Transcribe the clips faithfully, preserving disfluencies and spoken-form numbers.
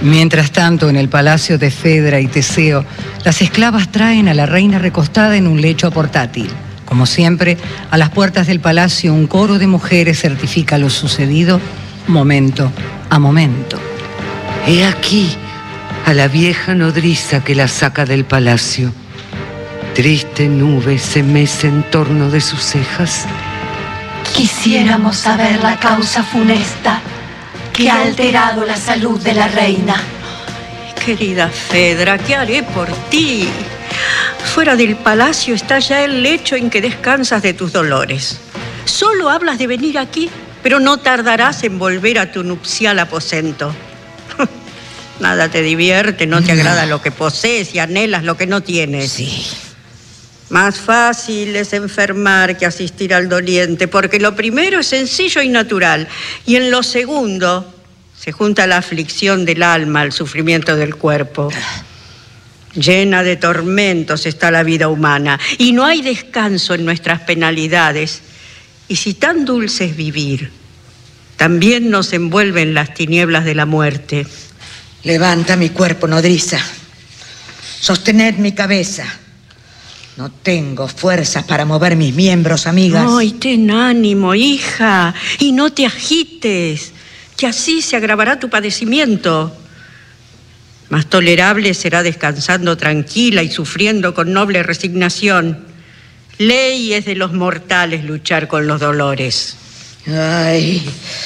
Mientras tanto, en el palacio de Fedra y Teseo, las esclavas traen a la reina recostada en un lecho portátil. Como siempre, a las puertas del palacio un coro de mujeres certifica lo sucedido momento a momento. He aquí a la vieja nodriza que la saca del palacio. Triste nube se mece en torno de sus cejas. Quisiéramos saber la causa funesta que ha alterado la salud de la reina. Ay, querida Fedra, ¿qué haré por ti? Fuera del palacio está ya el lecho en que descansas de tus dolores. Solo hablas de venir aquí, pero no tardarás en volver a tu nupcial aposento. Nada te divierte, no te agrada lo que posees y anhelas lo que no tienes. Sí. Más fácil es enfermar que asistir al doliente, porque lo primero es sencillo y natural, y en lo segundo se junta la aflicción del alma al sufrimiento del cuerpo. Llena de tormentos está la vida humana, y no hay descanso en nuestras penalidades. Y si tan dulce es vivir, también nos envuelven las tinieblas de la muerte. Levanta mi cuerpo, nodriza. Sostened mi cabeza. No tengo fuerzas para mover mis miembros, amigas. Ay, ten ánimo, hija, y no te agites, que así se agravará tu padecimiento. Más tolerable será descansando tranquila y sufriendo con noble resignación. Ley es de los mortales luchar con los dolores. Ay,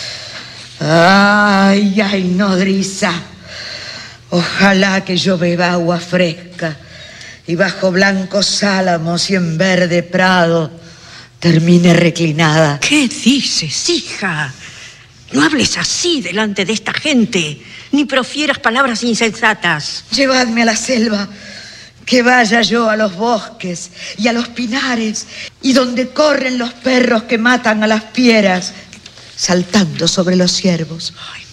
ay, ay, nodriza. Ojalá que yo beba agua fresca y bajo blancos álamos y en verde prado termine reclinada. ¿Qué dices, hija? No hables así delante de esta gente, ni profieras palabras insensatas. Llevadme a la selva, que vaya yo a los bosques y a los pinares, y donde corren los perros que matan a las fieras, saltando sobre los ciervos. Ay,